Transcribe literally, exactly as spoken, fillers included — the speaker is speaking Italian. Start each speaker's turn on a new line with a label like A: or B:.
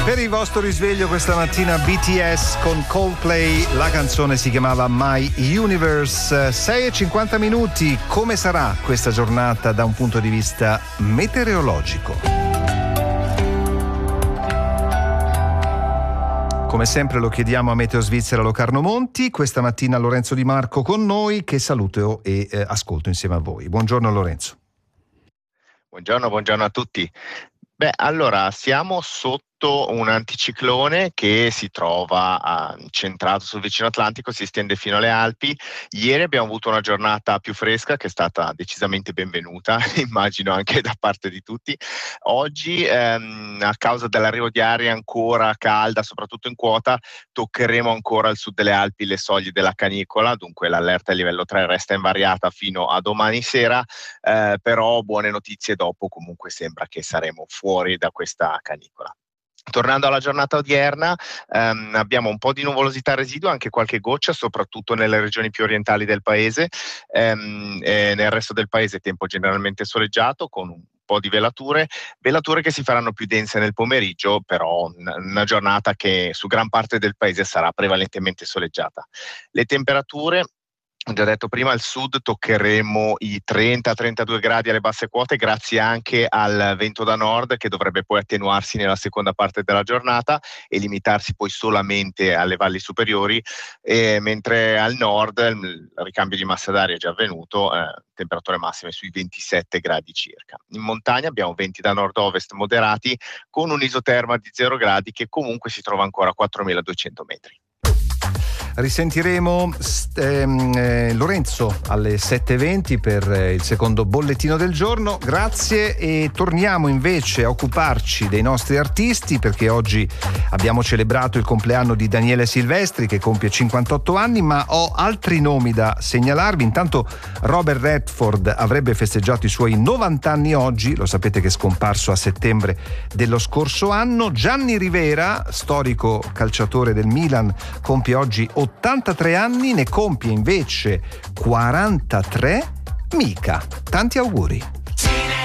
A: Per il vostro risveglio questa mattina B T S con Coldplay, la canzone si chiamava My Universe. Sei e cinquanta minuti, come sarà questa giornata da un punto di vista meteorologico? Come sempre lo chiediamo a Meteo Svizzera Locarno Monti, questa mattina Lorenzo Di Marco con noi, che saluto e eh, ascolto insieme a voi. Buongiorno Lorenzo.
B: Buongiorno, buongiorno a tutti. Beh, allora siamo sotto un anticiclone che si trova uh, centrato sul vicino Atlantico, si estende fino alle Alpi. Ieri abbiamo avuto una giornata più fresca che è stata decisamente benvenuta, immagino anche da parte di tutti. Oggi, ehm, a causa dell'arrivo di aria ancora calda, soprattutto in quota, toccheremo ancora al sud delle Alpi le soglie della canicola, dunque l'allerta a livello tre resta invariata fino a domani sera, eh, però buone notizie dopo, comunque sembra che saremo fuori da questa canicola. Tornando alla giornata odierna, ehm, abbiamo un po' di nuvolosità residua, anche qualche goccia, soprattutto nelle regioni più orientali del paese. Ehm, e nel resto del paese tempo generalmente soleggiato, con un po' di velature, velature che si faranno più dense nel pomeriggio, però una giornata che su gran parte del paese sarà prevalentemente soleggiata. Le temperature, ho già detto prima, al sud toccheremo i trenta trentadue gradi alle basse quote, grazie anche al vento da nord che dovrebbe poi attenuarsi nella seconda parte della giornata e limitarsi poi solamente alle valli superiori, e mentre al nord il ricambio di massa d'aria è già avvenuto, eh, temperature massime sui ventisette gradi circa. In montagna abbiamo venti da nord-ovest moderati con un'isoterma di zero gradi che comunque si trova ancora a quattromiladuecento metri.
A: Risentiremo ehm, eh, Lorenzo alle sette e venti per eh, il secondo bollettino del giorno. Grazie, e torniamo invece a occuparci dei nostri artisti, perché oggi abbiamo celebrato il compleanno di Daniele Silvestri che compie cinquantotto anni, ma ho altri nomi da segnalarvi. Intanto Robert Redford avrebbe festeggiato i suoi novanta anni oggi, lo sapete che è scomparso a settembre dello scorso anno. Gianni Rivera, storico calciatore del Milan, compie oggi ottantatré anni, ne compie invece quarantatré Mika. Tanti auguri.